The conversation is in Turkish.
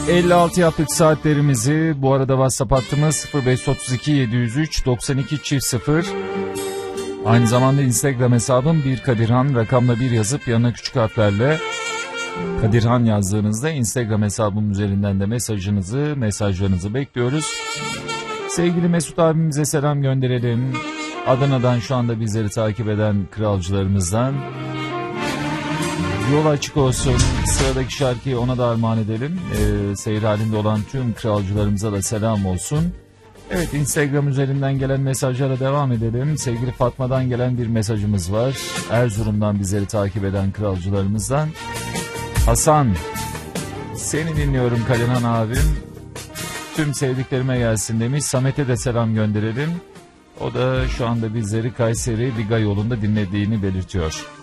56 yaptık saatlerimizi. Bu arada WhatsApp hattımız 0532 703 92 0. Aynı zamanda Instagram hesabım bir Kadirhan, rakamla bir yazıp yanına küçük harflerle Kadirhan yazdığınızda Instagram hesabım üzerinden de mesajlarınızı bekliyoruz. Sevgili Mesut abimize selam gönderelim. Adana'dan şu anda bizleri takip eden kralcılarımızdan. Yol açık olsun. Sıradaki şarkıyı ona da armağan edelim. Seyir halinde olan tüm kralcılarımıza da selam olsun. Evet, Instagram üzerinden gelen mesajlara devam edelim. Sevgili Fatma'dan gelen bir mesajımız var. Erzurum'dan bizleri takip eden kralcılarımızdan. Hasan, seni dinliyorum Kadirhan abim. Tüm sevdiklerime gelsin demiş. Samet'e de selam gönderelim. O da şu anda bizleri Kayseri Biga yolunda dinlediğini belirtiyor.